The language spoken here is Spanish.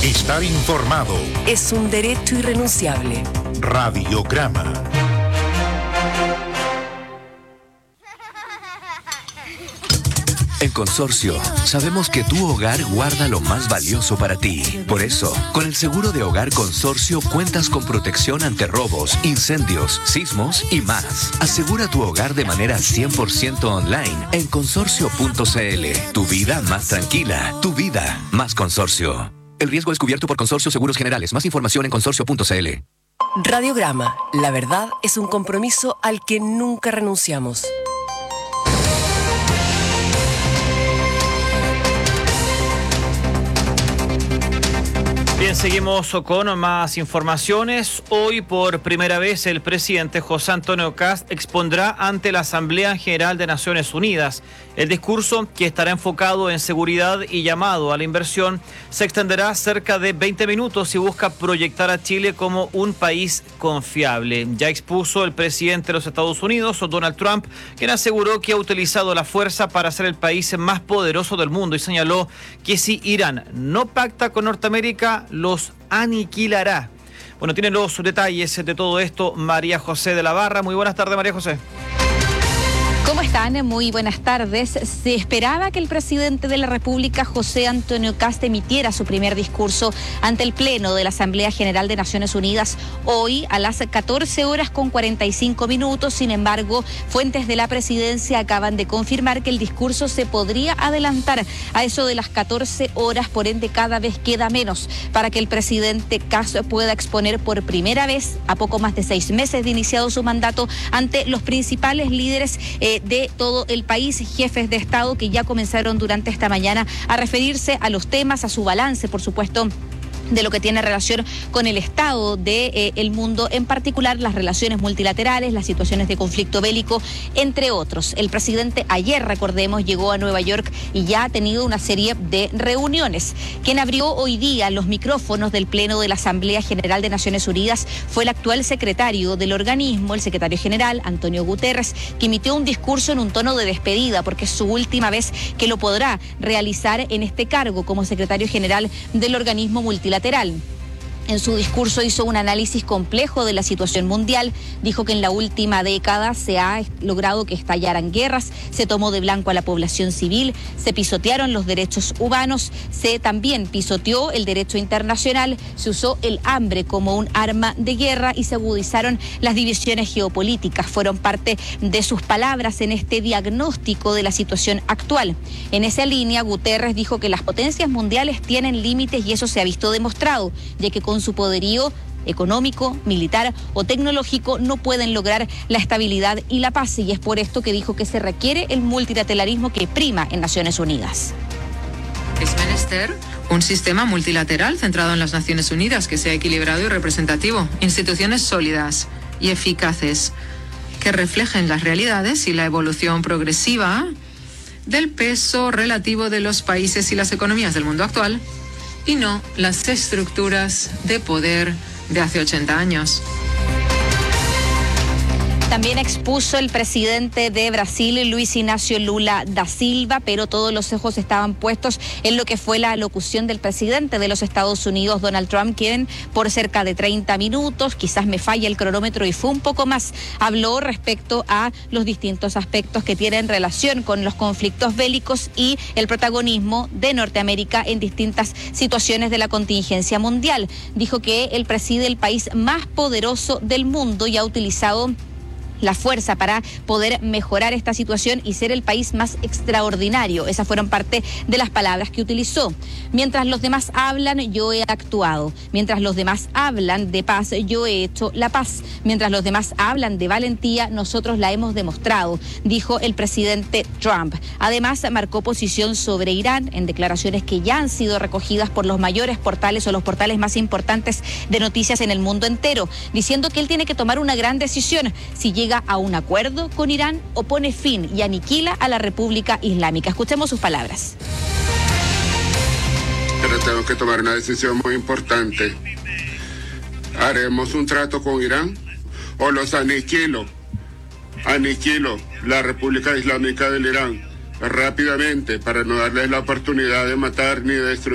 Estar informado es un derecho irrenunciable. Radiograma. En Consorcio, sabemos que tu hogar guarda lo más valioso para ti. Por eso, con el seguro de hogar Consorcio cuentas con protección ante robos, incendios, sismos y más. Asegura tu hogar de manera 100% online en consorcio.cl. Tu vida más tranquila, tu vida más Consorcio. El riesgo es cubierto por Consorcio Seguros Generales. Más información en consorcio.cl. Radiograma. La verdad es un compromiso al que nunca renunciamos. Bien, seguimos con más informaciones. Hoy, por primera vez, el presidente José Antonio Kast expondrá ante la Asamblea General de Naciones Unidas. El discurso, que estará enfocado en seguridad y llamado a la inversión, se extenderá cerca de 20 minutos y busca proyectar a Chile como un país confiable. Ya expuso el presidente de los Estados Unidos, Donald Trump, quien aseguró que ha utilizado la fuerza para ser el país más poderoso del mundo y señaló que si Irán no pacta con Norteamérica, los aniquilará. Bueno, tiene los detalles de todo esto María José de la Barra. Muy buenas tardes, María José. ¿Cómo están? Muy buenas tardes. Se esperaba que el presidente de la República, José Antonio Kast, emitiera su primer discurso ante el Pleno de la Asamblea General de Naciones Unidas hoy a las 14:45. Sin embargo, fuentes de la presidencia acaban de confirmar que el discurso se podría adelantar a eso de las 14 horas, por ende cada vez queda menos para que el presidente Kast pueda exponer por primera vez, a poco más de 6 meses de iniciado su mandato, ante los principales líderes de todo el país, jefes de Estado que ya comenzaron durante esta mañana a referirse a los temas, a su balance, por supuesto, de lo que tiene relación con el estado del mundo, en particular las relaciones multilaterales, las situaciones de conflicto bélico, entre otros. El presidente ayer, recordemos, llegó a Nueva York y ya ha tenido una serie de reuniones. Quien abrió hoy día los micrófonos del Pleno de la Asamblea General de Naciones Unidas fue el actual secretario del organismo, el secretario general, Antonio Guterres, que emitió un discurso en un tono de despedida porque es su última vez que lo podrá realizar en este cargo como secretario general del organismo multilateral. En su discurso hizo un análisis complejo de la situación mundial. Dijo que en la última década se ha logrado que estallaran guerras, se tomó de blanco a la población civil, se pisotearon los derechos humanos, se también pisoteó el derecho internacional, se usó el hambre como un arma de guerra y se agudizaron las divisiones geopolíticas. Fueron parte de sus palabras en este diagnóstico de la situación actual. En esa línea, Guterres dijo que las potencias mundiales tienen límites y eso se ha visto demostrado, ya que con su poderío económico, militar o tecnológico no pueden lograr la estabilidad y la paz, y es por esto que dijo que se requiere el multilateralismo que prima en Naciones Unidas. Es menester un sistema multilateral centrado en las Naciones Unidas que sea equilibrado y representativo, instituciones sólidas y eficaces que reflejen las realidades y la evolución progresiva del peso relativo de los países y las economías del mundo actual, y no las estructuras de poder de hace 80 años. También expuso el presidente de Brasil, Luis Ignacio Lula da Silva, pero todos los ojos estaban puestos en lo que fue la alocución del presidente de los Estados Unidos, Donald Trump, quien por cerca de 30 minutos, quizás me falla el cronómetro y fue un poco más, habló respecto a los distintos aspectos que tienen relación con los conflictos bélicos y el protagonismo de Norteamérica en distintas situaciones de la contingencia mundial. Dijo que él preside el país más poderoso del mundo y ha utilizado la fuerza para poder mejorar esta situación y ser el país más extraordinario. Esas fueron parte de las palabras que utilizó. Mientras los demás hablan, yo he actuado. Mientras los demás hablan de paz, yo he hecho la paz. Mientras los demás hablan de valentía, nosotros la hemos demostrado, dijo el presidente Trump. Además, marcó posición sobre Irán en declaraciones que ya han sido recogidas por los mayores portales o los portales más importantes de noticias en el mundo entero, diciendo que él tiene que tomar una gran decisión si llega a un acuerdo con Irán o pone fin y aniquila a la República Islámica. Escuchemos sus palabras. Pero tengo que tomar una decisión muy importante. ¿Haremos un trato con Irán o los aniquilo? Aniquilo la República Islámica del Irán rápidamente para no darles la oportunidad de matar ni destruir